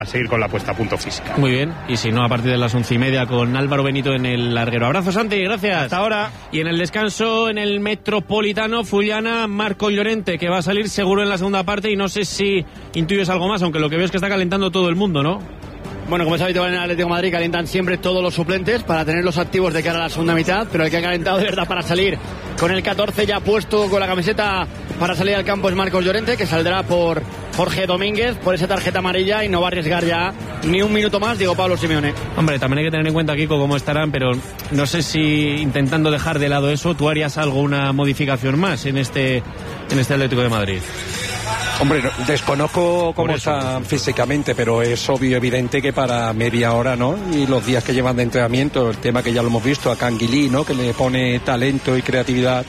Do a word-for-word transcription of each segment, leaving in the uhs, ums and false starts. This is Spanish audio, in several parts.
a seguir con la puesta a punto física. Muy bien, y si no, a partir de las once y media con Álvaro Benito en el larguero. Abrazo, Santi, gracias. Hasta ahora. Y en el descanso, en el Metropolitano, Fullana, Marco Llorente, que va a salir seguro en la segunda parte, y no sé si intuyes algo más, aunque lo que veo es que está calentando todo el mundo, ¿no? Bueno, como es habitual en el Atlético de Madrid, calientan siempre todos los suplentes para tenerlos activos de cara a la segunda mitad, pero el que ha calentado de verdad para salir con el catorce ya puesto con la camiseta para salir al campo es Marcos Llorente, que saldrá por Jorge Domínguez, por esa tarjeta amarilla, y no va a arriesgar ya ni un minuto más Diego Pablo Simeone. Hombre, también hay que tener en cuenta, Kiko, cómo estarán, pero no sé si intentando dejar de lado eso, tú harías algo, una modificación más en este, en este Atlético de Madrid. Hombre, desconozco cómo están físicamente, pero es obvio, evidente que para media hora, ¿no? Y los días que llevan de entrenamiento, el tema que ya lo hemos visto, a Canguilí, ¿no? Que le pone talento y creatividad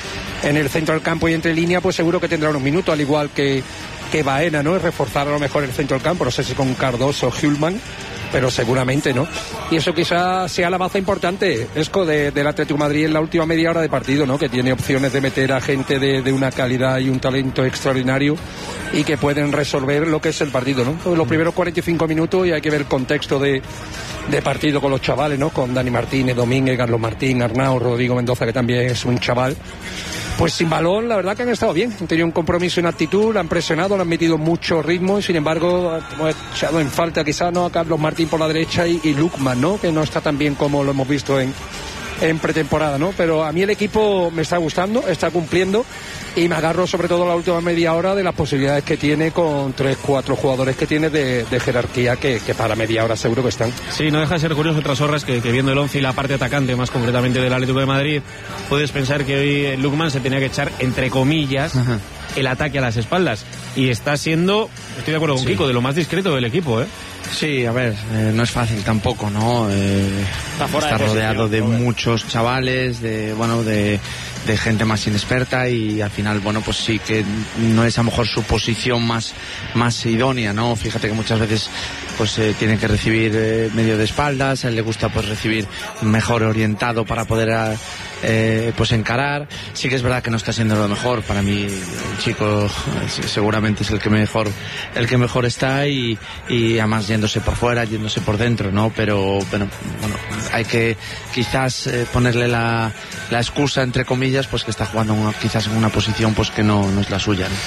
en el centro del campo y entre línea, pues seguro que tendrá unos minutos, al igual que, que Baena, ¿no? Es reforzar a lo mejor el centro del campo, no sé si con Cardoso o Hjulman, pero seguramente no. Y eso quizás sea la baza importante, Esco, de, del Atlético de Madrid en la última media hora de partido, ¿no? Que tiene opciones de meter a gente de, de una calidad y un talento extraordinario y que pueden resolver lo que es el partido, ¿no? Pues los primeros cuarenta y cinco minutos, y hay que ver el contexto de, de partido con los chavales, ¿no? Con Dani Martínez, Domínguez, Carlos Martín, Arnau, Rodrigo Mendoza, que también es un chaval. Pues sin balón, la verdad que han estado bien, han tenido un compromiso en actitud, la han presionado, le han metido mucho ritmo, y sin embargo hemos echado en falta quizás, ¿no?, a Carlos Martín por la derecha y, y Lukman, ¿no?, que no está tan bien como lo hemos visto en, en pretemporada, ¿no? Pero a mí el equipo me está gustando, está cumpliendo, y me agarro sobre todo la última media hora de las posibilidades que tiene con tres, cuatro jugadores que tiene de, de jerarquía que, que para media hora seguro que están. Sí, no deja de ser curioso otras horas que, que viendo el once y la parte atacante, más concretamente del Atlético de Madrid, puedes pensar que hoy Lukman se tenía que echar, entre comillas, Ajá. el ataque a las espaldas, y está siendo, estoy de acuerdo con sí. Kiko, de lo más discreto del equipo, ¿eh? Sí, a ver, eh, no es fácil tampoco, ¿no? Eh, está está de rodeado de muchos chavales, de, bueno, de, de gente más inexperta, y al final, bueno, pues sí que no es a lo mejor su posición más, más idónea, ¿no? Fíjate que muchas veces pues eh, tienen que recibir eh, medio de espaldas, a él le gusta pues recibir mejor orientado para poder eh, pues encarar. Sí que es verdad que no está siendo lo mejor, para mí el chico eh, seguramente es el que mejor el que mejor está, y, y además yéndose por fuera, yéndose por dentro, ¿no? Pero, pero bueno, hay que quizás eh, ponerle la, la excusa, entre comillas, pues que está jugando una, quizás en una posición pues que no, no es la suya, ¿no?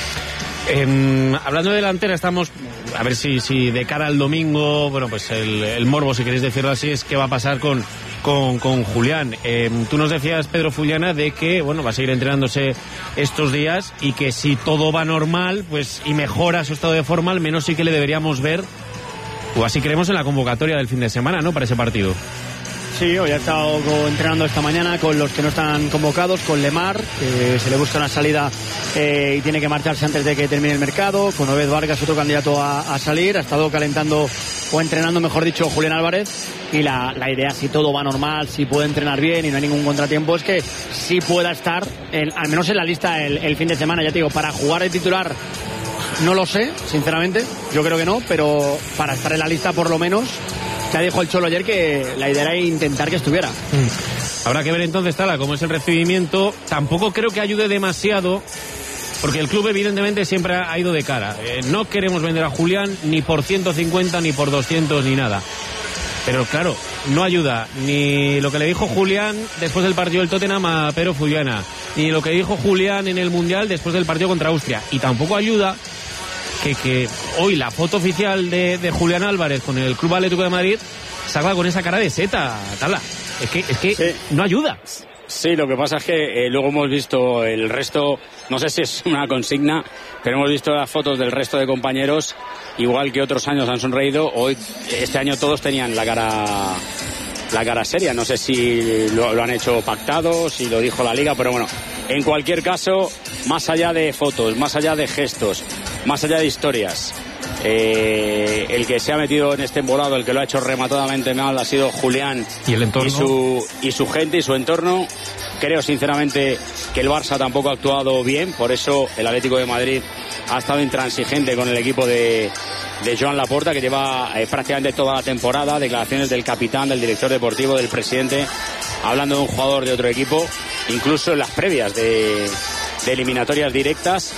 Eh, hablando de delantera, estamos a ver si, si de cara al domingo, bueno, pues el, el morbo, si queréis decirlo así, es qué va a pasar con, con, con Julián. Eh, tú nos decías, Pedro Fullana, de que bueno, va a seguir entrenándose estos días, y que si todo va normal, pues y mejora su estado de forma, al menos sí que le deberíamos ver, o así creemos, en la convocatoria del fin de semana, ¿no?, para ese partido. Sí, hoy ha estado entrenando esta mañana con los que no están convocados, con Lemar, que se le busca una salida eh, y tiene que marcharse antes de que termine el mercado, con Obed Vargas, otro candidato a, a salir. Ha estado calentando, o entrenando, mejor dicho, Julián Álvarez, y la, la idea, si todo va normal, si puede entrenar bien y no hay ningún contratiempo, es que sí pueda estar, en, al menos en la lista el, el fin de semana. Ya te digo, para jugar de titular no lo sé, sinceramente, yo creo que no, pero para estar en la lista por lo menos. Ya dijo el Cholo ayer que la idea era intentar que estuviera. Mm. Habrá que ver entonces, Tala, cómo es el recibimiento. Tampoco creo que ayude demasiado, porque el club evidentemente siempre ha ido de cara. Eh, no queremos vender a Julián ni por ciento cincuenta, ni por doscientos, ni nada. Pero claro, no ayuda ni lo que le dijo Julián después del partido del Tottenham a Pedro Fullana, ni lo que dijo Julián en el Mundial después del partido contra Austria. Y tampoco ayuda Que, que hoy la foto oficial de, de Julián Álvarez con el Club Atlético de Madrid salga con esa cara de seta, Tala. Es que, es que sí. no ayuda. Sí, lo que pasa es que eh, luego hemos visto el resto, no sé si es una consigna, pero hemos visto las fotos del resto de compañeros, igual que otros años han sonreído. Hoy, este año todos tenían la cara la cara seria. No sé si lo, lo han hecho pactado, si lo dijo la Liga, pero bueno, en cualquier caso, más allá de fotos, más allá de gestos, más allá de historias, eh, el que se ha metido en este embolado, el que lo ha hecho rematadamente mal, ha sido Julián y, el entorno. y, su, y su gente y su entorno. Creo sinceramente que el Barça tampoco ha actuado bien, por eso el Atlético de Madrid ha estado intransigente con el equipo de, de Joan Laporta, que lleva eh, prácticamente toda la temporada declaraciones del capitán, del director deportivo, del presidente, hablando de un jugador de otro equipo, incluso en las previas de, de eliminatorias directas.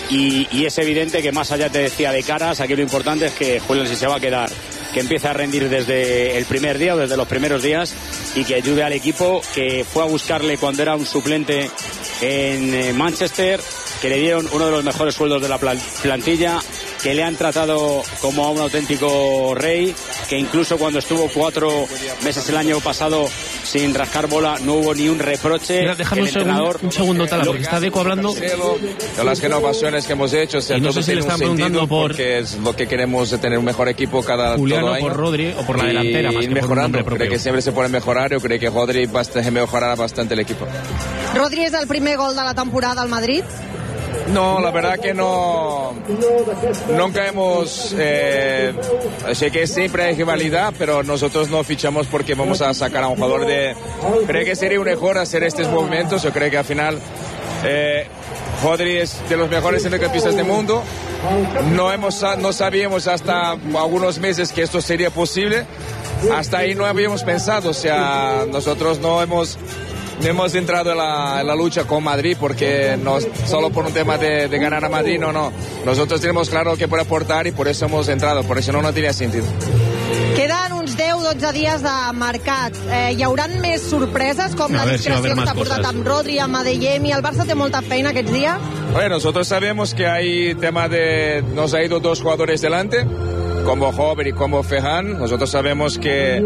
y, y es evidente que más allá, te decía, de caras, aquí lo importante es que Julián, si se va a quedar, que empiece a rendir desde el primer día o desde los primeros días y que ayude al equipo, que fue a buscarle cuando era un suplente en Manchester, que le dieron uno de los mejores sueldos de la plantilla, que le han tratado como a un auténtico rey, que incluso cuando estuvo cuatro meses el año pasado sin rascar bola no hubo ni un reproche. Mira, déjame un, entrenador, un segundo, Tala, porque está Deco hablando de las renovaciones que hemos hecho. O sea, y no sé si le están preguntando por porque es lo que queremos, de tener un mejor equipo cada Julián, todo o año. por Rodri o por la delantera, más que mejorando. Por creo que siempre se puede mejorar. Yo creo que Rodri mejorará bastante el equipo. Rodri es el primer gol de la temporada al Madrid. No, la verdad que no. Nunca hemos. Eh, sé que siempre hay rivalidad, pero nosotros no fichamos porque vamos a sacar a un jugador de. Creo que sería un error hacer estos movimientos. Yo creo que al final. Eh, Rodri es de los mejores centrocampistas del mundo. No, hemos, no sabíamos hasta algunos meses que esto sería posible. Hasta ahí no habíamos pensado. O sea, nosotros no hemos. No hemos entrado en la, en la lucha con Madrid porque no solo por un tema de, de ganar a Madrid, no, no. Nosotros tenemos claro que puede aportar y por eso hemos entrado, por eso no, no tenía sentido. Queden uns deu dotze dies de mercat. Eh, hi hauran més sorpreses com a la discreció si que s'ha portat amb Rodri, amb Adeyemi. El Barça té molta feina aquests dies. Bueno, nosotros sabemos que hay tema de... Nos ha ido dos jugadores delante, como Hover y como Ferran. Nosotros sabemos que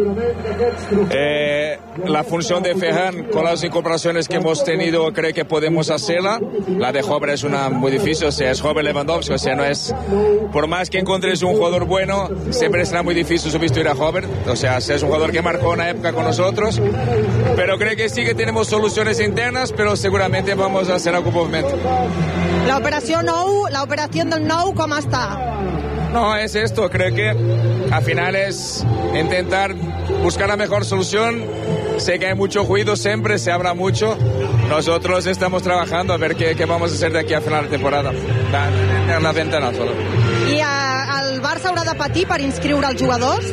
eh, la función de Ferran con las incorporaciones que hemos tenido creo que podemos hacerla. La de Hover es una muy difícil, o sea, es Hover Lewandowski, o sea, no es... Por más que encontres un jugador bueno, siempre será muy difícil sustituir a Hover, o sea, es un jugador que marcó una época con nosotros, pero creo que sí que tenemos soluciones internas, pero seguramente vamos a hacer algún movimiento. La operación Nou, la operación del Nou, ¿cómo está? No, es esto, creo que al final es intentar buscar la mejor solución. Sé que hay mucho ruido siempre, se habla mucho. Nosotros estamos trabajando a ver qué, qué vamos a hacer de aquí a final de temporada. En la ventana solo. I eh, el Barça haurà de patir per inscriure els jugadors?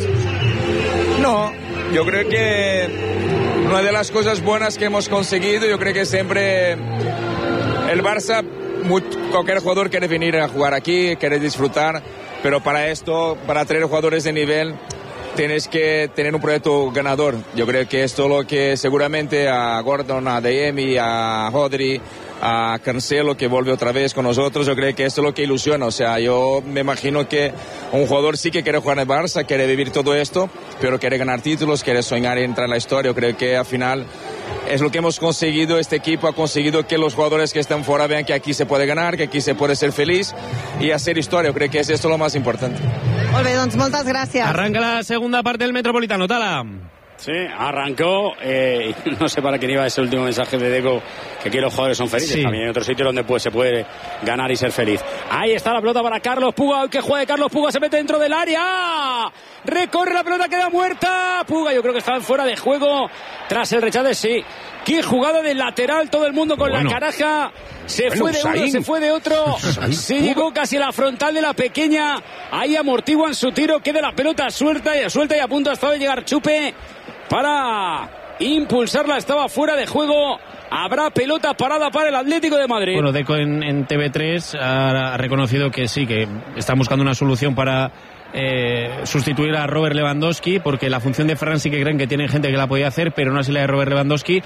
No, yo creo que una de las cosas buenas que hemos conseguido, yo creo que siempre el Barça, cualquier jugador quiere venir a jugar aquí, quiere disfrutar. Pero para esto, para traer jugadores de nivel, tienes que tener un proyecto ganador. Yo creo que esto es lo que seguramente a Gordon, a Adeyemi, a Rodri, a Cancelo, que vuelve otra vez con nosotros, yo creo que esto es lo que ilusiona. O sea, yo me imagino que un jugador sí que quiere jugar en el Barça, quiere vivir todo esto, pero quiere ganar títulos, quiere soñar y entrar en la historia. Yo creo que al final es lo que hemos conseguido. Este equipo ha conseguido que los jugadores que están fuera vean que aquí se puede ganar, que aquí se puede ser feliz y hacer historia. Yo creo que es esto lo más importante. Molt bé, doncs moltes gràcies. Arranca la segunda parte del Metropolitano, Tala. Sí, arrancó, eh, no sé para quién iba ese último mensaje de Deco, que aquí los jugadores son felices, sí. También hay otros sitios donde pues, se puede ganar y ser feliz. Ahí está la pelota para Carlos Puga, el que juega de Carlos Puga, se mete dentro del área, recorre la pelota, queda muerta, Puga yo creo que estaba fuera de juego tras el rechace, sí. Qué jugada de lateral, todo el mundo con bueno. la caraja, se bueno, fue de uno, Usain. se fue de otro, Usain. se llegó casi a la frontal de la pequeña, ahí amortiguan su tiro, queda la pelota suelta y, suelta y a punto hasta de llegar Chupe para impulsarla, estaba fuera de juego. Habrá pelota parada para el Atlético de Madrid. Bueno, Deco en, en T V tres ha, ha reconocido que sí, que están buscando una solución para eh, sustituir a Robert Lewandowski, porque la función de Ferran sí que creen que tienen gente que la podía hacer, pero no así la de Robert Lewandowski.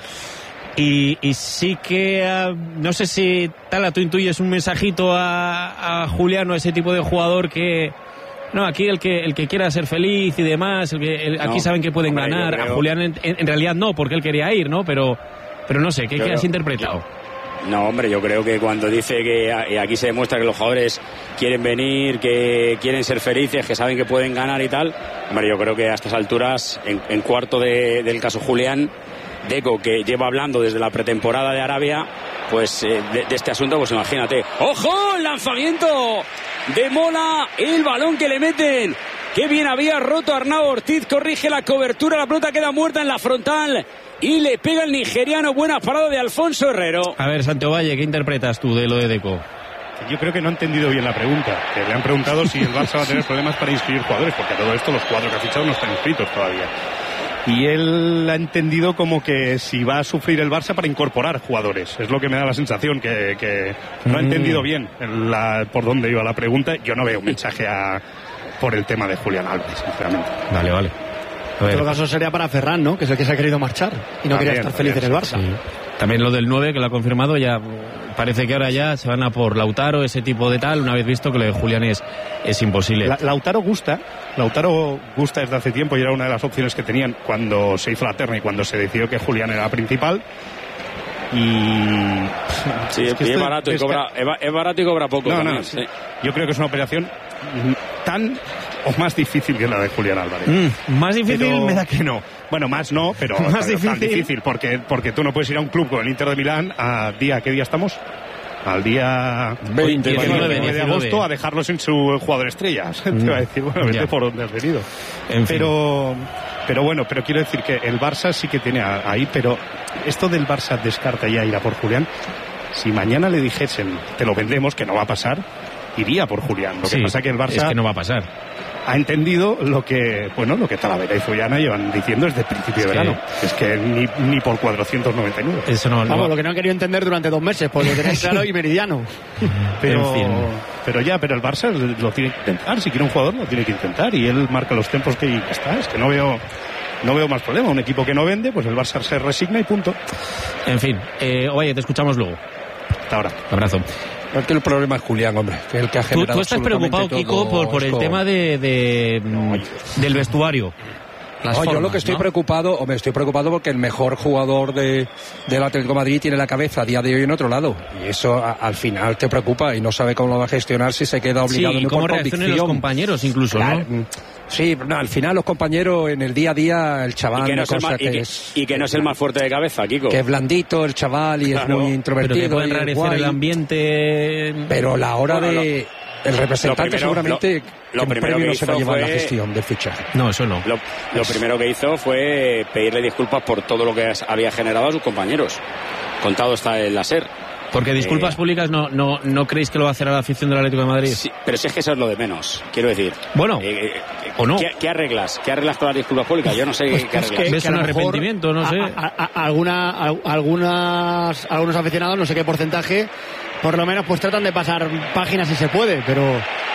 Y, y sí que, uh, no sé si Tala, tú intuyes un mensajito a, a Julián o ese tipo de jugador que... No, aquí el que el que quiera ser feliz y demás, el que, el, no, aquí saben que pueden hombre, ganar. Creo... A Julián en, en realidad no, porque él quería ir, ¿no? Pero, pero no sé, ¿qué, ¿qué has interpretado? Yo... No, hombre, yo creo que cuando dice que aquí se demuestra que los jugadores quieren venir, que quieren ser felices, que saben que pueden ganar y tal, hombre, yo creo que a estas alturas, en, en cuarto de, del caso Julián, Deco, que lleva hablando desde la pretemporada de Arabia, pues eh, de, de este asunto, pues imagínate. ¡Ojo! ¡El lanzamiento de Mola! El balón que le meten. ¡Qué bien había roto Arnau Ortiz! Corrige la cobertura, la pelota queda muerta en la frontal y le pega el nigeriano. Buena parada de Alfonso Herrero. A ver, Santiago Valle, ¿qué interpretas tú de lo de Deco? Yo creo que no ha entendido bien la pregunta. Que le han preguntado si el Barça va a tener problemas para inscribir jugadores, porque todo esto, los cuatro que ha fichado no están inscritos todavía. y él ha entendido como que si va a sufrir el Barça para incorporar jugadores. Es lo que me da la sensación, que, que no ha entendido bien la, por dónde iba la pregunta. Yo no veo un mensaje a, por el tema de Julián Álvarez, sinceramente. Vale, vale. En todo caso sería para Ferran, ¿no? Que es el que se ha querido marchar y no también, quería estar feliz en el Barça. Sí. También lo del nueve, que lo ha confirmado, ya parece que ahora ya se van a por Lautaro, ese tipo de tal, una vez visto que lo de Julián es, es imposible. La, Lautaro gusta, Lautaro gusta desde hace tiempo y era una de las opciones que tenían cuando se hizo la terna y cuando se decidió que Julián era la principal. Y sí, es, que y es barato y cobra es barato y cobra poco. No, también, no, sí. Yo creo que es una operación tan o más difícil que la de Julián Álvarez. Mm, más difícil pero, me da que no. Bueno, más no, pero más pero difícil. Tan difícil porque porque tú no puedes ir a un club con el Inter de Milán a día, ¿qué día estamos? Al día veinte, diecinueve, de agosto a dejarlos en su jugador estrella. Mm. Te va a decir, bueno, vete ya. Por donde has venido. En pero fin. Pero bueno, pero quiero decir que el Barça sí que tiene ahí, pero esto del Barça descarta ya ir a por Julián. Si mañana le dijesen, te lo vendemos, que no va a pasar, iría por Julián. Lo que sí, pasa que el Barça es que no va a pasar. Ha entendido lo que, bueno, lo que Talavera y Zullana llevan diciendo desde el principio es de verano. Que... Es que ni, ni por cuatrocientos noventa y nueve. Eso no, Vamos, no. Lo que no han querido entender durante dos meses, porque lo tenéis claro y meridiano. Pero, en fin. pero ya, pero el Barça lo tiene que intentar. Si quiere un jugador, lo tiene que intentar. Y él marca los tempos que está. Es que no veo... No veo más problema. Un equipo que no vende, pues el Barça se resigna y punto. En fin, eh, oye, te escuchamos luego. Hasta ahora. Un abrazo. Es que el problema es Julián, hombre, que es el que ha generado. ¿Tú, tú estás preocupado, Kiko, por, por el con... tema de, de no, del vestuario? Las no, formas, yo lo que estoy ¿no? preocupado, o me estoy preocupado porque el mejor jugador de, del Atlético de Madrid tiene la cabeza a día de hoy en otro lado. Y eso a, al final te preocupa y no sabe cómo lo va a gestionar si se queda obligado. Sí, y cómo reaccionan los compañeros incluso, claro, ¿no? Sí, no, al final los compañeros en el día a día, el chaval... Y que no, cosa es, el que y que, es, y que no es el más fuerte de cabeza, Kiko. Que es blandito el chaval y claro, es muy introvertido. Pero que puede enrarecer el ambiente... Pero la hora bueno, de... Lo... El representante primero, seguramente lo, lo primero que no hizo se va a llevar fue... la gestión del fichaje. No, eso no. Lo, lo primero que hizo fue pedirle disculpas por todo lo que había generado a sus compañeros. Contado está el láser. Porque disculpas eh, públicas no, no, no creéis que lo va a hacer a la afición del Atlético de Madrid. Sí, pero si es que eso es lo de menos, quiero decir. Bueno, eh, eh, o no. ¿qué, ¿Qué arreglas? ¿Qué arreglas con las disculpas públicas? Yo no sé pues, qué pues arreglas. Que, ¿Ves que un arrepentimiento? No sé. A, a, a, alguna, a, algunas, algunos aficionados, no sé qué porcentaje, por lo menos pues tratan de pasar páginas si se puede, pero...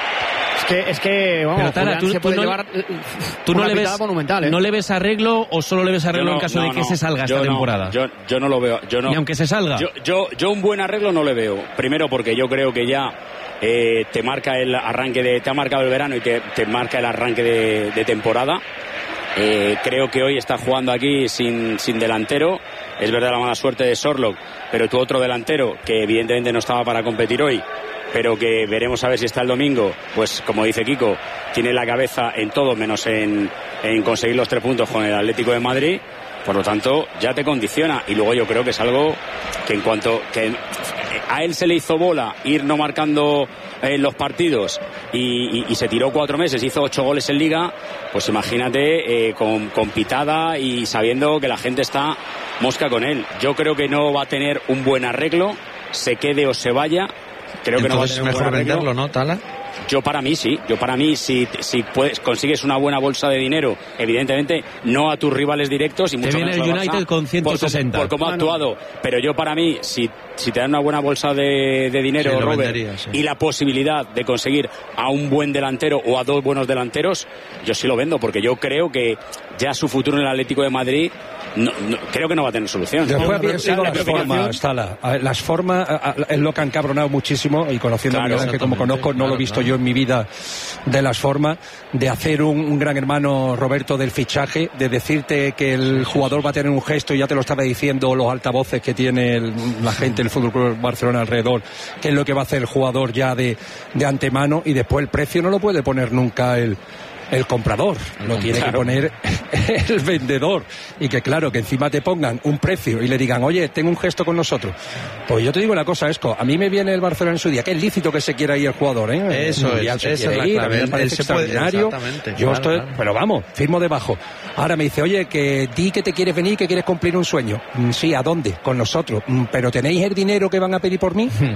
Es que, es que vamos, pero, Tara, tú, se puede tú no, llevar tú no le ves, monumental, ¿eh? ¿No le ves arreglo o solo le ves arreglo no, en caso no, de que no, se salga esta no, temporada? Yo, yo no lo veo. Yo no, Ni aunque se salga. Yo, yo, yo un buen arreglo no le veo. Primero porque yo creo que ya eh, te marca el arranque de... Te ha marcado el verano y te, te marca el arranque de, de temporada. Eh, creo que hoy está jugando aquí sin, sin delantero. Es verdad la mala suerte de Sorlock, pero tu otro delantero, que evidentemente no estaba para competir hoy, pero que veremos a ver si está el domingo, pues como dice Kiko, tiene la cabeza en todo menos en, en conseguir los tres puntos con el Atlético de Madrid. Por lo tanto, ya te condiciona. Y luego yo creo que es algo que en cuanto que a él se le hizo bola ir no marcando en los partidos y, y, y se tiró cuatro meses, hizo ocho goles en Liga, pues imagínate eh, con, con pitada y sabiendo que la gente está mosca con él. Yo creo que no va a tener un buen arreglo, se quede o se vaya. Creo que Entonces, no va a tener mejor un buen arreglo. venderlo, ¿no, Tala? Yo para mí sí, yo para mí si, si puedes, consigues una buena bolsa de dinero, evidentemente no a tus rivales directos y mucho te viene menos el al Barça, United con ciento sesenta por, por cómo ha actuado, pero yo para mí si, si te dan una buena bolsa de, de dinero, sí, Robert, vendería, sí. y la posibilidad de conseguir a un buen delantero o a dos buenos delanteros, yo sí lo vendo porque yo creo que ya su futuro en el Atlético de Madrid no, no, creo que no va a tener solución. Después habían sido las formas, Tala. Las formas es lo que han cabronado muchísimo y conociendo claro, a Miguel, que como conozco, no claro, lo he visto claro. yo en mi vida, de las formas de hacer un, un gran hermano Roberto del fichaje, de decirte que el jugador va a tener un gesto y ya te lo estaba diciendo los altavoces que tiene el, la gente del Fútbol Club Barcelona alrededor, que es lo que va a hacer el jugador ya de, de antemano, y después el precio no lo puede poner nunca el el comprador, lo tiene claro. que poner el vendedor, y que claro, que encima te pongan un precio y le digan, oye, tengo un gesto con nosotros. Pues yo te digo una cosa, Esco, a mí me viene el Barcelona en su día, que es lícito que se quiera ir el jugador, ¿eh? Eso es, esa es la ir, clave. A mí me parece extraordinario. Puede, yo claro, estoy, claro. pero vamos, firmo debajo. Ahora me dice, oye, que di que te quieres venir, que quieres cumplir un sueño. Mm, sí, ¿a dónde? Con nosotros. Mm, pero ¿tenéis el dinero que van a pedir por mí?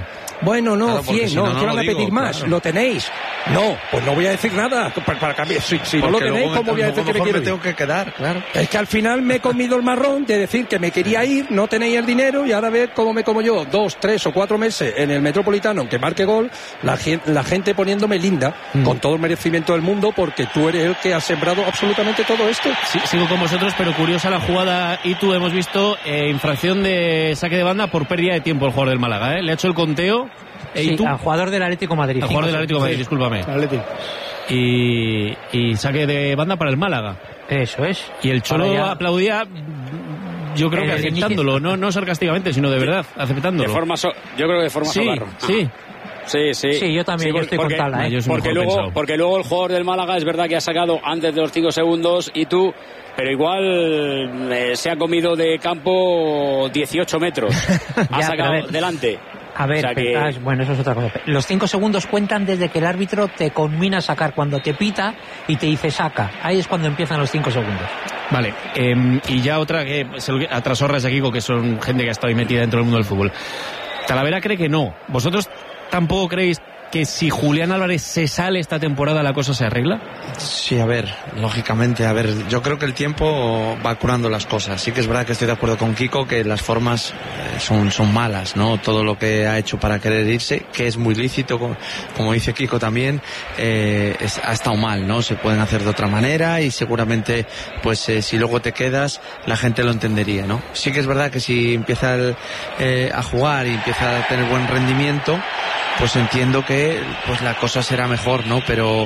Bueno, no, claro, cien, si no, no, no ¿qué van lo a pedir digo, más? claro. ¿Lo tenéis? No, pues no voy a decir nada. Para, para cambiar. Si, si no lo tenéis, ¿cómo voy a decir que me quiero me tengo que quedar, claro. Es que al final me he comido el marrón de decir que me quería ir, no tenéis el dinero y ahora ver cómo me como yo dos, tres o cuatro meses en el Metropolitano, aunque marque gol, la, la gente poniéndome linda, mm. con todo el merecimiento del mundo, porque tú eres el que ha sembrado absolutamente todo esto. Sí, sigo con vosotros, pero curiosa la jugada. Y tú hemos visto eh, infracción de saque de banda por pérdida de tiempo el jugador del Málaga, ¿eh? Le ha hecho el conteo. Sí, al jugador del Atlético de Madrid. Al jugador del Atlético de Madrid, sí. Discúlpame. Atlético. Y, y saque de banda para el Málaga. Eso es. Y el Cholo ya... aplaudía, yo creo que aceptándolo, no, no sarcásticamente, sino de verdad, aceptándolo. De forma so... Yo creo que de forma sí, socarro. Sí, Sí, sí. Sí, yo también, sí, yo estoy porque, con Tala, ¿eh? Yo porque, luego, pensado. porque luego el jugador del Málaga es verdad que ha sacado antes de los cinco segundos y tú, pero igual eh, se ha comido de campo dieciocho metros. Ha ya, sacado ver, delante. A ver, o sea que... ah, bueno, eso es otra cosa. Los cinco segundos cuentan desde que el árbitro te conmina a sacar, cuando te pita y te dice saca. Ahí es cuando empiezan los cinco segundos. Vale, eh, y ya otra que a trasorras de Kiko, que son gente que ha estado ahí metida dentro del mundo del fútbol. Talavera cree que no. ¿Vosotros tampoco creéis que si Julián Álvarez se sale esta temporada la cosa se arregla? Sí, a ver, lógicamente, a ver, yo creo que el tiempo va curando las cosas. Sí que es verdad que estoy de acuerdo con Kiko que las formas eh, son, son malas, ¿no? Todo lo que ha hecho para querer irse, que es muy lícito, como, como dice Kiko también, eh, es, ha estado mal, ¿no? Se pueden hacer de otra manera y seguramente, pues eh, si luego te quedas, la gente lo entendería, ¿no? Sí que es verdad que si empieza el, eh, a jugar y empieza a tener buen rendimiento, pues entiendo que pues la cosa será mejor, ¿no? Pero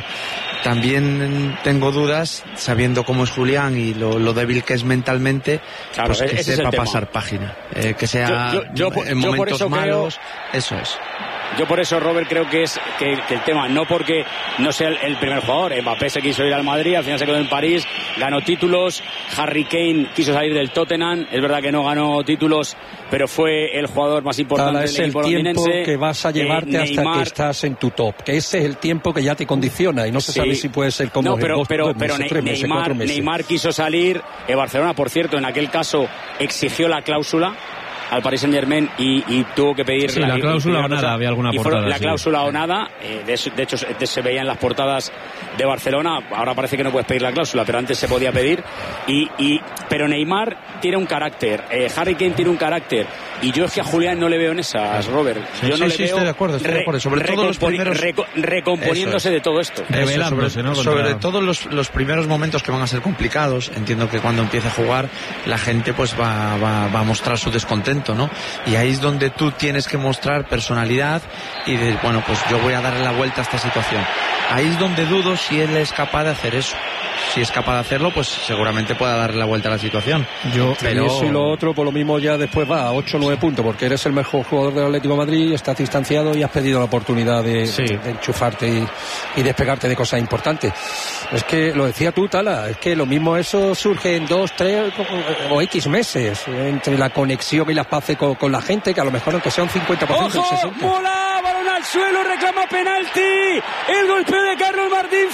también tengo dudas, sabiendo cómo es Julián y lo, lo débil que es mentalmente, claro, pues que sepa pasar página, eh, que sea yo, yo, yo, en yo momentos eso malos, creo... eso es. Yo por eso, Robert, creo que es que, que el tema, no porque no sea el, el primer jugador, Mbappé se quiso ir al Madrid, al final se quedó en París, ganó títulos, Harry Kane quiso salir del Tottenham, es verdad que no ganó títulos, pero fue el jugador más importante Tala, del es el tiempo que vas a llevarte eh, hasta que estás en tu top, que ese es el tiempo que ya te condiciona y no se sí. sabe si puede ser como no, pero, dos, pero, dos pero meses, ne- meses, Neymar, meses. Neymar quiso salir, eh, Barcelona, por cierto, en aquel caso exigió la cláusula al Paris Saint-Germain y, y tuvo que pedir sí, la, la cláusula o nada, había alguna portada. La sí. cláusula o nada, eh, de, de hecho de, se veía en las portadas de Barcelona, ahora parece que no puedes pedir la cláusula, pero antes se podía pedir. Y, y pero Neymar tiene un carácter, eh, Harry Kane tiene un carácter, y yo es que a Julián no le veo en esas, Robert. Sí, yo sí, no sí, le veo estoy de acuerdo, estoy de acuerdo. Sobre todo los primeros... reco- recomponiéndose es. de todo esto. Revelándose, ¿no? Sobre, sobre todo los, los primeros momentos que van a ser complicados, entiendo que cuando empiece a jugar la gente pues va, va, va a mostrar su descontento, ¿no? Y ahí es donde tú tienes que mostrar personalidad y de, bueno, pues yo voy a darle la vuelta a esta situación. Ahí es donde dudo si él es capaz de hacer eso. Si es capaz de hacerlo, pues seguramente pueda darle la vuelta a la situación. Yo, pero... y eso y lo otro, por lo mismo ya después va a ocho o nueve puntos, porque eres el mejor jugador del Atlético de Madrid, estás distanciado y has pedido la oportunidad de, sí. de enchufarte y, y despegarte de cosas importantes. Es que, lo decía tú, Tala, es que lo mismo eso surge en dos, tres o X meses, entre la conexión y las paces con, con la gente, que a lo mejor aunque sea un cincuenta por ciento, ¡ojo! un sesenta por ciento. ¡Mola! Balón al suelo, reclama penalti. El golpeo de Carlos Martín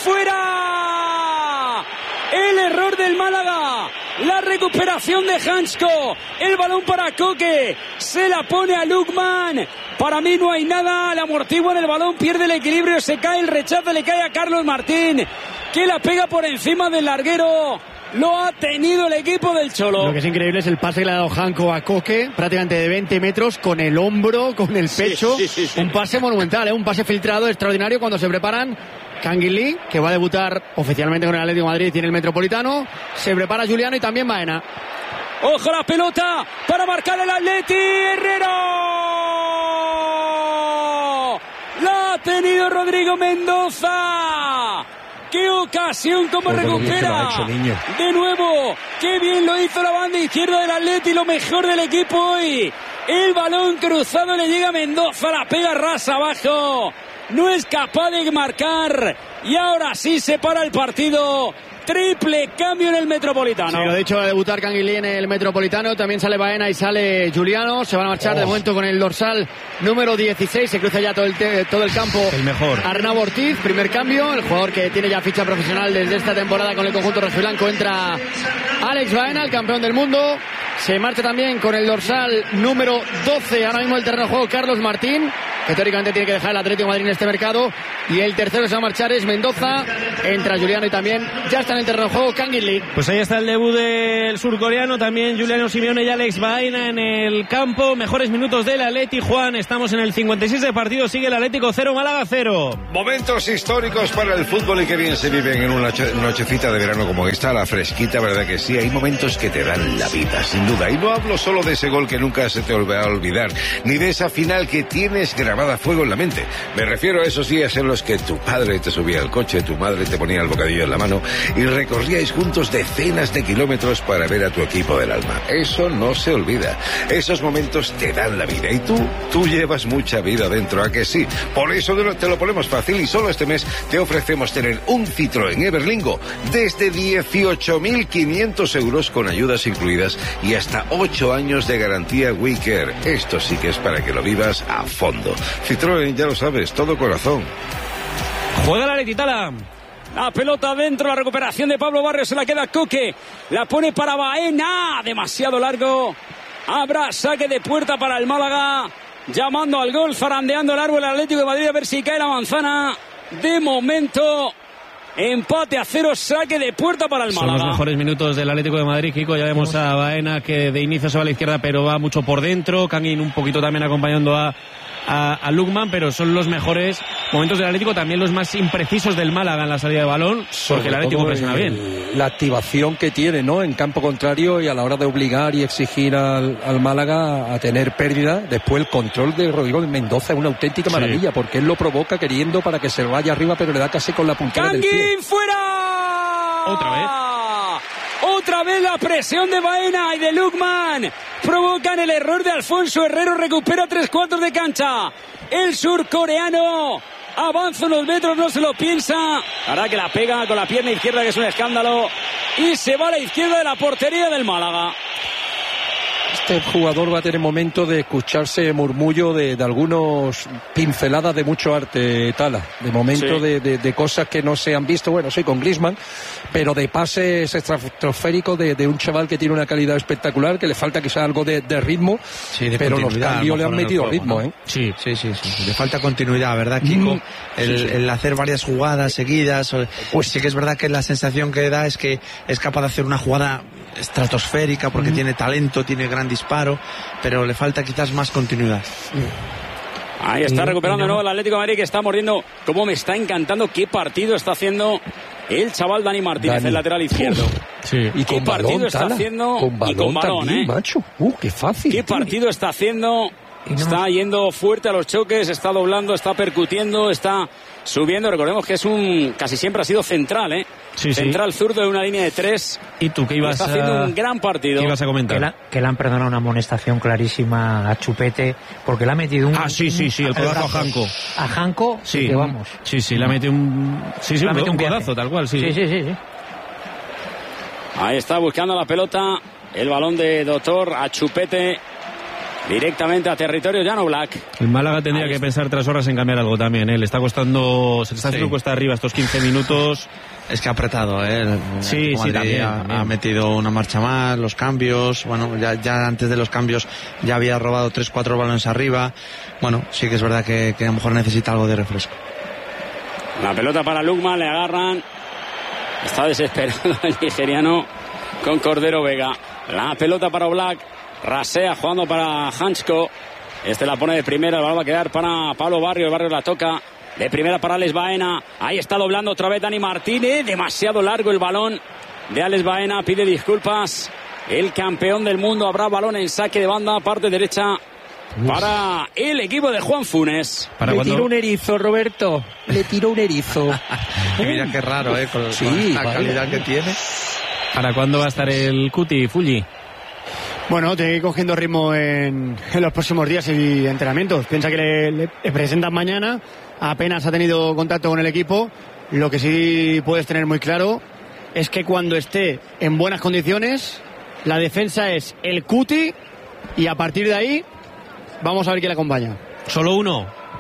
fuera. El error del Málaga. La recuperación de Hansko. El balón para Coque. Se la pone a Lukman. Para mí no hay nada. La amortigua en el balón. Pierde el equilibrio. Se cae el rechazo. Le cae a Carlos Martín, que la pega por encima del larguero. Lo ha tenido el equipo del Cholo. Lo que es increíble es el pase que le ha dado Hanko a Coque, prácticamente de veinte metros, con el hombro, con el pecho. Sí, sí, sí, sí. Un pase monumental, ¿eh? Un pase filtrado extraordinario cuando se preparan. Canguilí, que va a debutar oficialmente con el Atlético de Madrid, tiene el Metropolitano. Se prepara Juliano y también Baena. Ojo la pelota para marcar el Atleti. Herrero. La ha tenido Rodrigo Mendoza. ¡Qué ocasión! ¡Cómo Por recupera! Hecho, de nuevo, ¡qué bien lo hizo la banda izquierda del Atleti! Lo mejor del equipo hoy. El balón cruzado le llega a Mendoza, la pega rasa abajo. No es capaz de marcar. Y ahora sí se para el partido. Triple cambio en el Metropolitano. Sí, lo dicho, va a debutar Canguilí en el Metropolitano. También sale Baena y sale Juliano. Se van a marchar oh. de momento con el dorsal número dieciséis. Se cruza ya todo el, te- todo el campo. El mejor. Arnau Ortiz, primer cambio. El jugador que tiene ya ficha profesional desde esta temporada con el conjunto rojiblanco. Entra Alex Baena, el campeón del mundo. Se marcha también con el dorsal número doce. Ahora mismo el terreno de juego Carlos Martín. que teóricamente tiene que dejar el Atlético de Madrid en este mercado. Y el tercero que se va a marchar es Mendoza. Entra Juliano y también ya está en el terreno de juego Kangin Lee. Pues ahí está el debut del surcoreano, también Juliano Simeone y Alex Baena en el campo. Mejores minutos del Atleti, Juan. Estamos en el cincuenta y seis de partido, sigue el Atlético cero, Málaga cero. Momentos históricos para el fútbol y que bien se viven en una nochecita de verano como esta, la fresquita, ¿verdad que sí? Hay momentos que te dan la vida, sin duda. Y no hablo solo de ese gol que nunca se te va a olvidar, ni de esa final que tienes grabada a fuego en la mente. Me refiero a esos días en los que tu padre te subía al coche, tu madre te ponía el bocadillo en la mano y recorríais juntos decenas de kilómetros para ver a tu equipo del alma. Eso no se olvida. Esos momentos te dan la vida. Y tú, tú llevas mucha vida dentro, ¿a que sí? Por eso te lo ponemos fácil y solo este mes te ofrecemos tener un Citroën Everlingo desde dieciocho mil quinientos euros con ayudas incluidas y hasta ocho años de garantía WeCare. Esto sí que es para que lo vivas a fondo. Citroën, ya lo sabes, todo corazón. Juega la Letitala. La pelota dentro, la recuperación de Pablo Barrios, se la queda Coque, la pone para Baena, demasiado largo. Habrá saque de puerta para el Málaga, llamando al gol, zarandeando el árbol el Atlético de Madrid a ver si cae la manzana. De momento, empate a cero, saque de puerta para el Málaga. Son los mejores minutos del Atlético de Madrid, Kiko. Ya vemos a Baena que de inicio se va a la izquierda, pero va mucho por dentro. Kangin un poquito también acompañando a A, a Lukman, pero son los mejores momentos del Atlético, también los más imprecisos del Málaga en la salida de balón, porque el Atlético presiona bien. La activación que tiene, ¿no?, en campo contrario y a la hora de obligar y exigir al, al Málaga a tener pérdida. Después el control de Rodrigo Mendoza es una auténtica maravilla, sí, porque él lo provoca queriendo para que se vaya arriba, pero le da casi con la puntera del pie. ¡Kangin fuera! Otra vez. Otra vez la presión de Baena y de Lukman. Provocan el error de Alfonso Herrero. Recupera tres cuartos de cancha. El surcoreano avanza unos metros, no se lo piensa. Ahora que la pega con la pierna izquierda, que es un escándalo. Y se va a la izquierda de la portería del Málaga. Este jugador va a tener momento de escucharse murmullo de, de algunos pinceladas de mucho arte, Tala. De momento sí. de, de, de cosas que no se han visto. Bueno, sí, con Griezmann, pero de pases estratosféricos de, de un chaval que tiene una calidad espectacular, que le falta quizás algo de, de ritmo, sí, de pero los cambios le han metido ritmo, ¿no? ¿eh? Sí, sí, sí, sí. Le falta continuidad, ¿verdad, Kiko? Mm, el, sí, sí. el hacer varias jugadas seguidas. Pues sí que es verdad que la sensación que da es que es capaz de hacer una jugada estratosférica porque mm. tiene talento, tiene gran disparo, pero le falta quizás más continuidad. Ahí está recuperando de nuevo el Atlético de Madrid, que está mordiendo. Cómo me está encantando qué partido está haciendo el chaval Dani Martínez, Dani. El lateral izquierdo. Sí. Y qué con partido balón, está Tala. haciendo con balón, y con balón, también, ¿eh? macho. Uh, qué fácil. Qué tío. Partido está haciendo. No. Está yendo fuerte a los choques, está doblando, está percutiendo, está subiendo. Recordemos que es un, casi siempre ha sido central, ¿eh? Sí, central sí. zurdo de una línea de tres. ¿Y tú qué ibas está haciendo a... un gran partido? ¿Qué ibas a comentar? Que, la, que le han perdonado una amonestación clarísima a Chupete, porque le ha metido un... Ah, sí, sí, sí, el codazo a Janko. A Janko, sí, que vamos. Sí, sí, le ha metido un... Sí, sí, un, un codazo, tal cual, sí. Sí, sí, sí, sí. Ahí está buscando la pelota, el balón de Doctor a Chupete. Directamente a territorio Jan Oblak. El Málaga tendría que pensar tras horas en cambiar algo también, ¿eh? Le está costando, se le está haciendo sí. cuesta arriba estos quince minutos. Es que ha apretado, ¿eh? El, sí, sí, también, ha, también. ha metido una marcha más, los cambios, bueno, ya, ya antes de los cambios ya había robado tres, cuatro balones arriba. Bueno, sí que es verdad que, que a lo mejor necesita algo de refresco. La pelota para Lukman, le agarran. Está desesperado el nigeriano con Cordero Vega. La pelota para Oblak. Rasea jugando para Hansko. Este la pone de primera. El balón va a quedar para Pablo Barrio. El Barrio la toca de primera para Alex Baena. Ahí está doblando otra vez Dani Martínez. Demasiado largo el balón de Alex Baena. Pide disculpas el campeón del mundo. Habrá balón en saque de banda, parte derecha para el equipo de Juan Funes. ¿Para Le cuando... tiró un erizo, Roberto. Le tiró un erizo. Mira qué raro, ¿eh? Con, sí, con la vale. calidad que tiene. ¿Para cuándo va a estar el Cuti, Fulli? Bueno, tiene que ir cogiendo ritmo en, en los próximos días y entrenamientos. Piensa que le, le, le presentan mañana. Apenas ha tenido contacto con el equipo. Lo que sí puedes tener muy claro es que cuando esté en buenas condiciones, la defensa es el Cuti y a partir de ahí vamos a ver quién le acompaña. ¿Solo uno?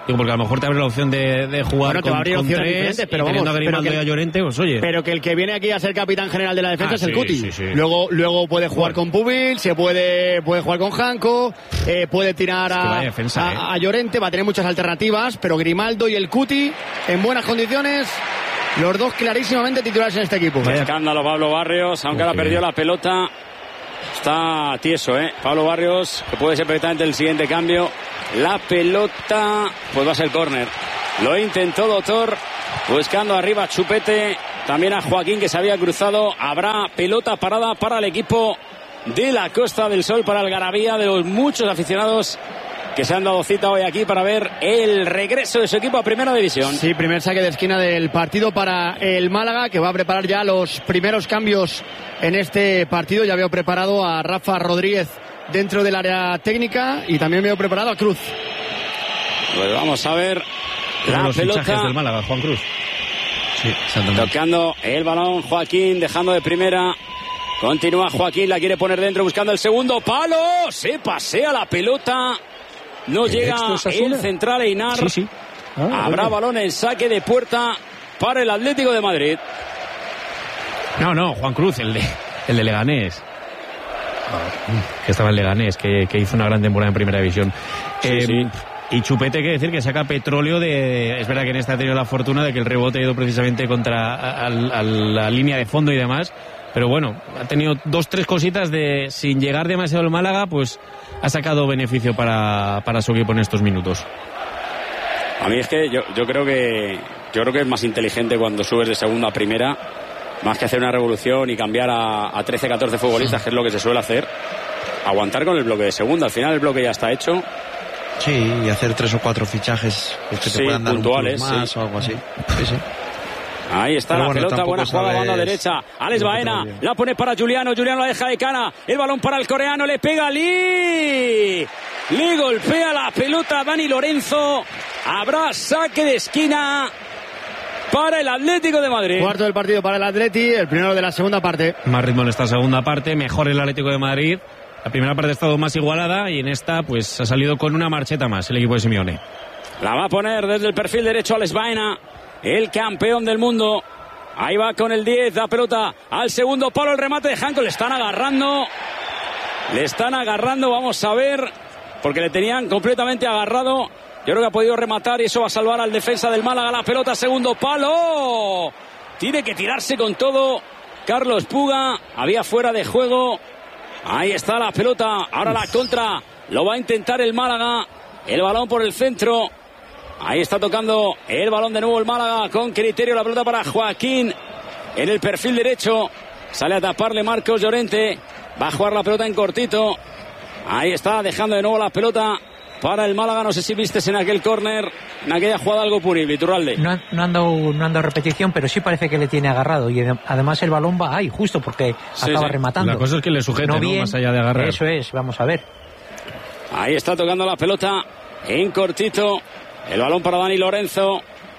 Digo, porque a lo mejor te abre la opción de, de jugar bueno, con, te va a abrir con opciones tres diferentes, pero y teniendo vamos, a Grimaldo pero que, y a Llorente, pues oye. Pero que el que viene aquí a ser capitán general de la defensa ah, es el sí, Cuti. Sí, sí. Luego, luego puede jugar bueno. con Pubil, se puede, puede jugar con Janko, eh, puede tirar es que a, defensa, a, eh. a Llorente, va a tener muchas alternativas, pero Grimaldo y el Cuti en buenas condiciones. Los dos clarísimamente titulares en este equipo. Qué escándalo Pablo Barrios, aunque okay. ahora perdió la pelota. Está tieso, ¿eh? Pablo Barrios, que puede ser perfectamente el siguiente cambio. La pelota, pues va a ser córner. Lo intentó Doctor, buscando arriba a Chupete, también a Joaquín que se había cruzado. Habrá pelota parada para el equipo de la Costa del Sol, para Algarabía, de los muchos aficionados que se han dado cita hoy aquí para ver el regreso de su equipo a Primera División. Sí, primer saque de esquina del partido para el Málaga, que va a preparar ya los primeros cambios en este partido. Ya veo preparado a Rafa Rodríguez dentro del área técnica y también veo preparado a Cruz. Pues vamos a ver la los pelota del Málaga, Juan Cruz. Sí, tocando el balón Joaquín, dejando de primera. Continúa Joaquín, la quiere poner dentro, buscando el segundo palo. Se pasea la pelota. No llega el central Einar. Sí, sí. Ah, Habrá bueno. balón en saque de puerta para el Atlético de Madrid. No, no, Juan Cruz, el de, el de Leganés. Que estaba en Leganés, que, que hizo una gran temporada en Primera División. Sí, eh, sí. Y Chupete, que decir que saca petróleo de... Es verdad que en esta ha tenido la fortuna de que el rebote ha ido precisamente contra a, a, a la línea de fondo y demás. Pero bueno, ha tenido dos, tres cositas de... Sin llegar demasiado al Málaga, pues ha sacado beneficio para, para su equipo en estos minutos. A mí es que yo, yo creo que yo creo que es más inteligente cuando subes de segunda a primera, más que hacer una revolución y cambiar a, a trece, catorce futbolistas, que es lo que se suele hacer. Aguantar con el bloque de segunda. Al final el bloque ya está hecho. Sí, y hacer tres o cuatro fichajes pues, que te sí, puedan dar puntuales, un plus más sí. o algo así. Sí, sí. Ahí está Pero la bueno, pelota, buena jugada, sabes... banda derecha. Alex Baena, la pone para Juliano, Juliano la deja de cara. El balón para el coreano, le pega Lee. Le golpea la pelota a Dani Lorenzo. Habrá saque de esquina para el Atlético de Madrid. Cuarto del partido para el Atleti, el primero de la segunda parte. Más ritmo en esta segunda parte, mejor el Atlético de Madrid. La primera parte ha estado más igualada y en esta pues ha salido con una marcheta más el equipo de Simeone. La va a poner desde el perfil derecho Alex Baena, el campeón del mundo. Ahí va con el diez, la pelota al segundo palo, el remate de Janko. Le están agarrando. Le están agarrando, vamos a ver, porque le tenían completamente agarrado. Yo creo que ha podido rematar y eso va a salvar al defensa del Málaga. La pelota, segundo palo. Tiene que tirarse con todo Carlos Puga. Había fuera de juego. Ahí está la pelota. Ahora la contra. Lo va a intentar el Málaga. El balón por el centro. Ahí está tocando el balón de nuevo el Málaga con criterio. La pelota para Joaquín en el perfil derecho. Sale a taparle Marcos Llorente. Va a jugar la pelota en cortito. Ahí está dejando de nuevo la pelota para el Málaga. No sé si vistes en aquel córner, en aquella jugada algo punible, Iturralde. No, no, han dado, no han dado repetición, pero sí parece que le tiene agarrado. Y además el balón va ahí, justo porque sí, acaba sí. rematando. La cosa es que le sujete, no, bien, ¿no? Más allá de agarrar. Eso es, vamos a ver. Ahí está tocando la pelota en cortito. El balón para Dani Lorenzo.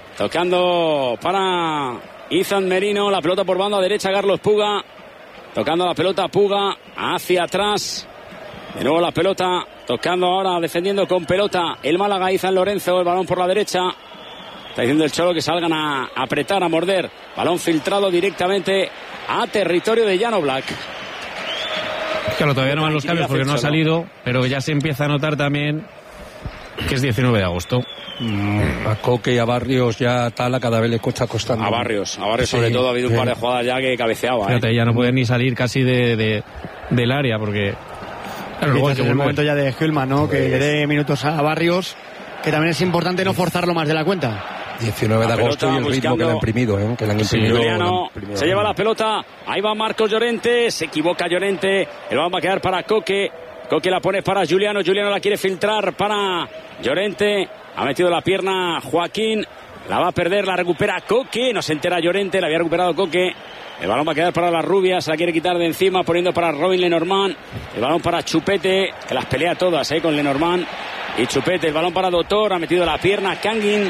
Tocando para Izan Merino. La pelota por banda derecha, Carlos Puga. Tocando la pelota Puga hacia atrás. De nuevo la pelota. Tocando ahora, defendiendo con pelota el Málaga, Izan Lorenzo. El balón por la derecha. Está diciendo el Cholo que salgan a apretar, a morder. Balón filtrado directamente a territorio de Jan Oblak. Claro, todavía no van los cambios porque no ha salido, pero ya se empieza a notar también que es diecinueve de agosto. Mm, a Coque y a Barrios ya Tala cada vez le cuesta costando. A Barrios, a Barrios sí, sobre todo ha habido un par de jugadas ya que cabeceaba. Fíjate, ¿eh? ya no puede ni salir casi de, de, del área porque... Claro, luego es el momento ya de Hülman, ¿no? Que le dé minutos a Barrios, que también es importante no forzarlo más de la cuenta. diecinueve de agosto y el ritmo que le han imprimido, ¿eh? Que le han imprimido, sí, Juliano, han imprimido. Se lleva la pelota, ahí va Marcos Llorente, se equivoca Llorente, el balón va a quedar para Coque, Coque la pone para Juliano, Juliano la quiere filtrar para Llorente, ha metido la pierna Joaquín, la va a perder, la recupera Coque, no se entera Llorente, la había recuperado Coque. El balón va a quedar para las rubias, se la quiere quitar de encima, poniendo para Robin Lenormand. El balón para Chupete, que las pelea todas, ¿eh? Con Lenormand y Chupete. El balón para Doctor, ha metido la pierna Kangin.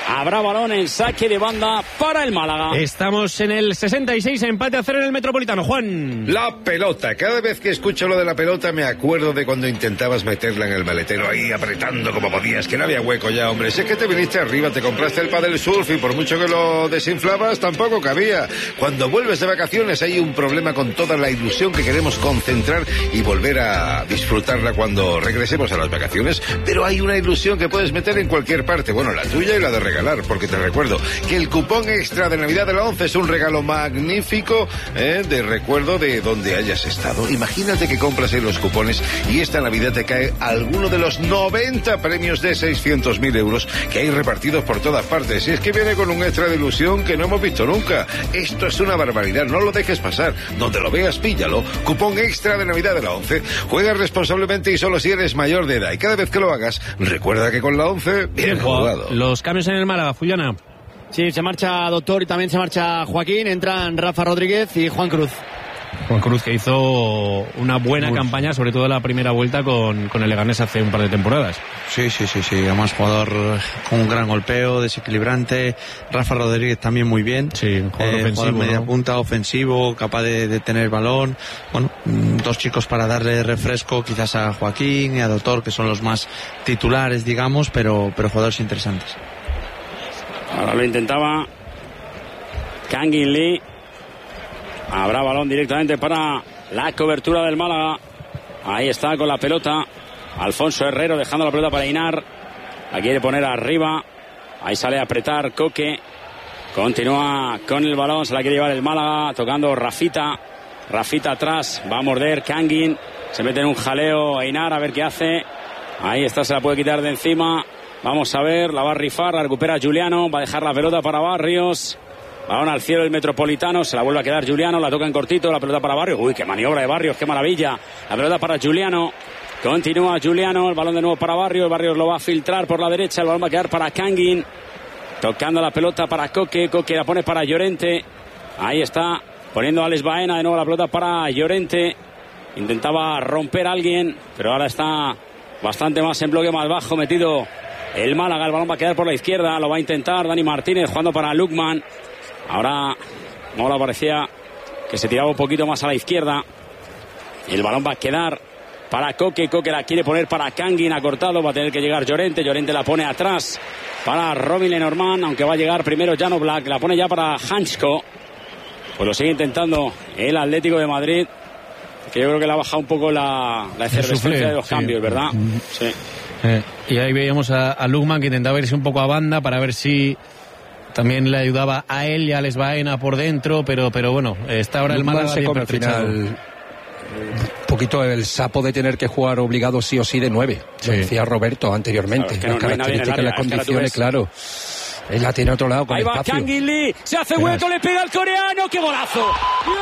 Habrá balón en saque de banda para el Málaga. Estamos en el sesenta y seis, empate a cero en el Metropolitano. Juan. La pelota. Cada vez que escucho lo de la pelota me acuerdo de cuando intentabas meterla en el maletero ahí apretando como podías, que no había hueco ya, hombre. Si es que te viniste arriba, te compraste el pádel surf y por mucho que lo desinflabas tampoco cabía. Cuando vuelves de vacaciones hay un problema con toda la ilusión que queremos concentrar y volver a disfrutarla cuando regresemos a las vacaciones, pero hay una ilusión que puedes meter en cualquier parte, bueno, la tuya y la de regalar, porque te recuerdo que el cupón extra de Navidad de la ONCE es un regalo magnífico, ¿eh? de recuerdo de donde hayas estado. Imagínate que compras en los cupones y esta Navidad te cae alguno de los noventa premios de seiscientos mil euros que hay repartidos por todas partes. Y es que viene con un extra de ilusión que no hemos visto nunca. Esto es una barbaridad, no lo dejes pasar. Donde lo veas, píllalo. Cupón extra de Navidad de la ONCE. Juega responsablemente y solo si eres mayor de edad. Y cada vez que lo hagas, recuerda que con la ONCE, bien jugado. Los cambios en el Málaga, Fullana. Sí, se marcha Doctor y también se marcha Joaquín. Entran Rafa Rodríguez y Juan Cruz. Juan Cruz, que hizo una buena Uf. campaña, sobre todo en la primera vuelta con, con el Leganés hace un par de temporadas. Sí, sí, sí, sí. Además, jugador con un gran golpeo, desequilibrante. Rafa Rodríguez también muy bien. Sí, un jugador eh, ofensivo. Jugador media ¿no? punta, ofensivo, capaz de, de tener balón. Bueno, dos chicos para darle refresco, quizás a Joaquín y a Doctor, que son los más titulares, digamos, pero, pero jugadores interesantes. Ahora lo intentaba Kangin Lee. Habrá balón directamente para la cobertura del Málaga. Ahí está con la pelota Alfonso Herrero dejando la pelota para Einar. La quiere poner arriba. Ahí sale a apretar Coque. Continúa con el balón. Se la quiere llevar el Málaga. Tocando Rafita. Rafita atrás. Va a morder Kangin. Se mete en un jaleo Einar a ver qué hace. Ahí está, se la puede quitar de encima. Vamos a ver. La va a rifar. La recupera Juliano. Va a dejar la pelota para Barrios. Balón al cielo el Metropolitano, se la vuelve a quedar Juliano, la toca en cortito, la pelota para Barrios. Uy, qué maniobra de Barrios, qué maravilla. La pelota para Juliano, continúa Juliano, el balón de nuevo para Barrios. Barrios lo va a filtrar por la derecha, el balón va a quedar para Kangin. Tocando la pelota para Coque, Coque la pone para Llorente. Ahí está, poniendo a Alex Baena, de nuevo la pelota para Llorente. Intentaba romper a alguien, pero ahora está bastante más en bloque más bajo, metido el Málaga. El balón va a quedar por la izquierda, lo va a intentar Dani Martínez jugando para Lukman. Ahora Mola parecía que se tiraba un poquito más a la izquierda. El balón va a quedar para Coque. Coque la quiere poner para Kangin, ha cortado, va a tener que llegar Llorente. Llorente la pone atrás para Robin Lenormand, aunque va a llegar primero Jano Black. La pone ya para Hansko. Pues lo sigue intentando el Atlético de Madrid, que yo creo que le ha bajado un poco la, la efervescencia de los sí. cambios, ¿verdad? Sí. Eh, y ahí veíamos a, a Lukman, que intentaba irse un poco a banda para ver si también le ayudaba a él y a Alex Baena por dentro, pero pero bueno, está ahora Lukman el Málaga se come al final un poquito el sapo de tener que jugar obligado sí o sí de nueve. Sí. Lo decía Roberto anteriormente. Claro, es que no, las características, no las condiciones, claro. Él la tiene a otro lado con ahí espacio. Ahí va Kangin Lee, se hace hueco, le pega al coreano, ¡qué golazo!